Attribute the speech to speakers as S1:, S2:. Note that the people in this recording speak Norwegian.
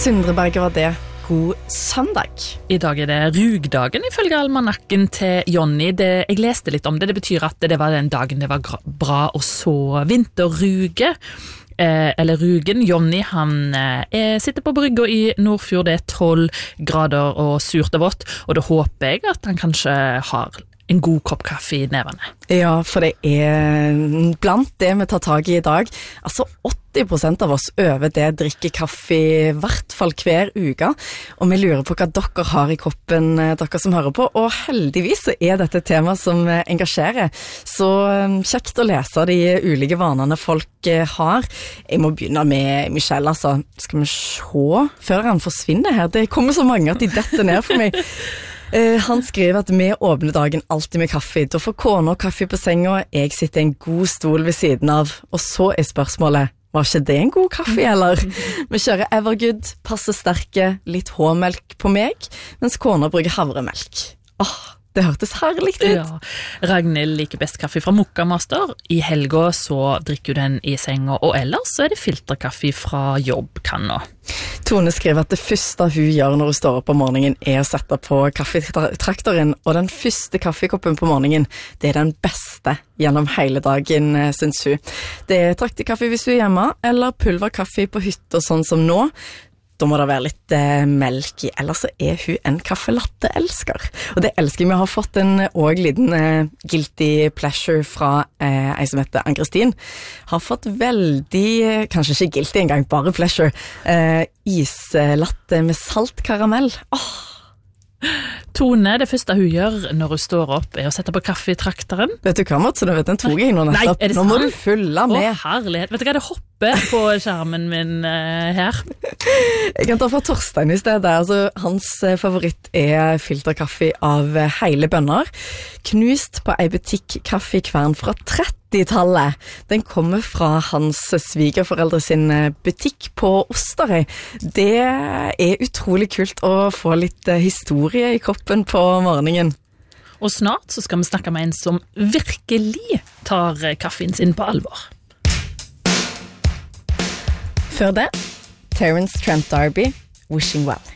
S1: Sindre Berger var det. God søndag.
S2: I dag det rugdagen ifølge almanakken til Jonny. Jeg leste litt om det. Det betyr at det var den dagen det var bra å så vinterruge. Eller rugen. Jonny han sitter på brygga i Nordfjord. Det 12 grader og surt og vått. Og da håper jeg at han kanskje har en god kopp kaffe i nevene.
S1: Ja, for det blant det vi tar tag i dag. Altså 80% av oss over det drikker kaffe i hvert fall hver uke. Og vi lurer på hva dere har i koppen, dere som hører på. Og heldigvis så dette et tema som engasjerer. Så kjekt å lese de ulike vanene folk har. Jeg må begynne med Michelle, altså. Skal vi se før han forsvinner her? Det kommer så mange at de detter ned for meg. Han skriver at vi åpner dagen alltid med kaffe. Da får kona kaffe på senga, jeg sitter i en god stol ved siden av. Og så spørsmålet, var ikke det en god kaffe, eller? Vi kjører Evergood, passer sterke, litt H-melk på meg, mens kona bruker havremelk. Det hørtes herlig ut.
S2: Ja. Ragnhild liker best kaffe fra Mokka Master. I helga så drikker du den i senga, og ellers så det filterkaffe fra jobbkanna.
S1: Tone skriver at det første hun gjør når hun står opp om morgenen å sette på kaffetraktoren, og den første kaffekoppen på morgenen, det den beste gjennom hele dagen, synes hun. Det traktekaffe hvis du hjemme, eller pulverkaffe på hytta sånn som nå. Da må det være litt melk i, ellers så hun en kaffelatte-elsker. Og det elsker jeg. Vi har fått en liten guilty pleasure fra en som heter Ann-Kristin. Har fått veldig, kanskje ikke guilty engang, bare pleasure, islatte med salt karamell.
S2: Tone, det første hun gjør når hun står opp å sette på kaffetraktoren.
S1: Vet du hva, Mats? Den tog jeg nå nettopp.
S2: Nei,
S1: nå må du følge med.
S2: Herlighet. Vet du hva, det hopper på skjermen min her.
S1: Jeg kan ta fra Torstein i stedet. Altså, hans favoritt filterkaffe av hele bønner. Knust på en butikk-kaffekvern fra 30-tallet. Den kommer fra hans svigerforeldre sin butikk på Osterøy. Det utrolig kult å få litt historie i koppen på morgenen.
S2: Og snart så skal vi snakke med en som virkelig tar kaffen sin på alvor.
S1: Før det, Terence Trent D'Arby, Wishing Well.